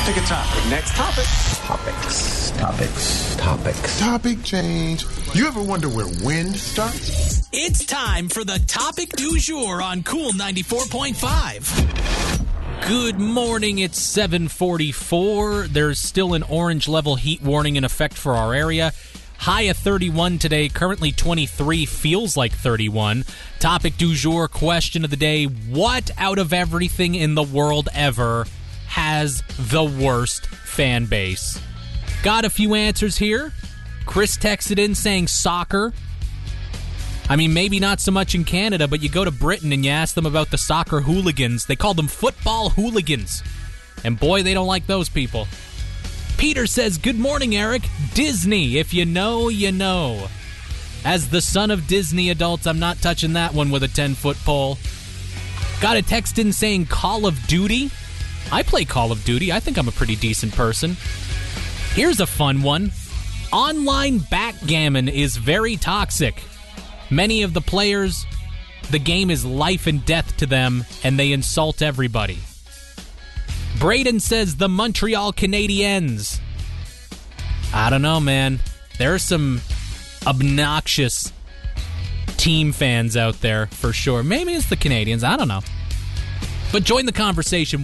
Pick a topic. Next topic. Topics. Topic change. You ever wonder where wind starts? It's time for the topic du jour on Cool 94.5. Good morning, it's 7:44. There's still an orange level heat warning in effect for our area. High of 31 today, currently 23, feels like 31. Topic du jour, question of the day: what out of everything in the world ever has the worst fan base? Got a few answers here. Chris texted in saying soccer. I mean, maybe not so much in Canada, but you go to Britain and you ask them about the soccer hooligans. They call them football hooligans. And boy, they don't like those people. Peter says, good morning, Eric. Disney. If you know, you know. As the son of Disney adults, I'm not touching that one with a 10-foot pole. Got a text in saying Call of Duty. I play Call of Duty. I think I'm a pretty decent person. Here's a fun one. Online backgammon is very toxic. Many of the players, the game is life and death to them, and they insult everybody. Braden says the Montreal Canadiens. I don't know, man. There are some obnoxious team fans out there, for sure. Maybe it's the Canadians. I don't know. But join the conversation.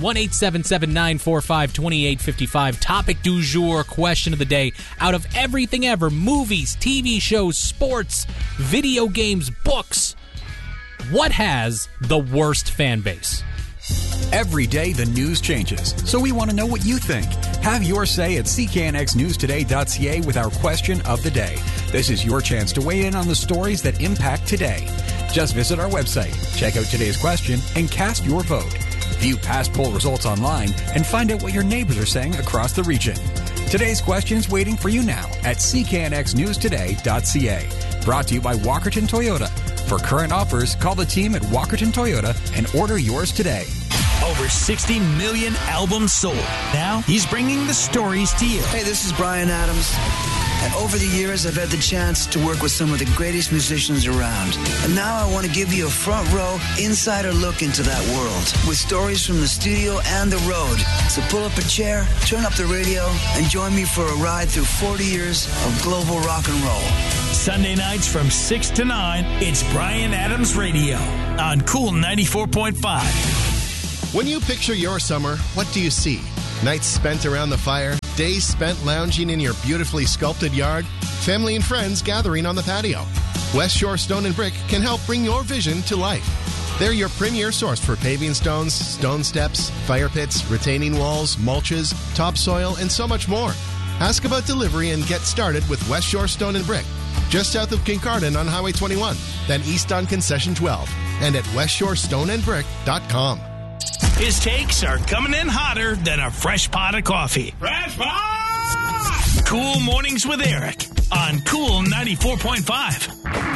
1-877-945-2855. Topic du jour, question of the day. Out of everything ever, movies, TV shows, sports, video games, books, what has the worst fan base? Every day the news changes, so we want to know what you think. Have your say at cknxnewstoday.ca with our question of the day. This is your chance to weigh in on the stories that impact today. Just visit our website, check out today's question, and cast your vote. View past poll results online and find out what your neighbors are saying across the region. Today's question is waiting for you now at cknxnewstoday.ca. Brought to you by Walkerton Toyota. For current offers, call the team at Walkerton Toyota and order yours today. Over 60 million albums sold. Now, he's bringing the stories to you. Hey, this is Bryan Adams. And over the years, I've had the chance to work with some of the greatest musicians around. And now I want to give you a front row, insider look into that world with stories from the studio and the road. So pull up a chair, turn up the radio, and join me for a ride through 40 years of global rock and roll. Sunday nights from 6 to 9, it's Bryan Adams Radio on Cool 94.5. When you picture your summer, what do you see? Nights spent around the fire, days spent lounging in your beautifully sculpted yard, family and friends gathering on the patio. West Shore Stone and Brick can help bring your vision to life. They're your premier source for paving stones, stone steps, fire pits, retaining walls, mulches, topsoil, and so much more. Ask about delivery and get started with West Shore Stone and Brick, just south of Kincardine on Highway 21, then east on Concession 12, and at westshorestoneandbrick.com. His takes are coming in hotter than a fresh pot of coffee. Fresh pot! Cool Mornings with Eric on Cool 94.5.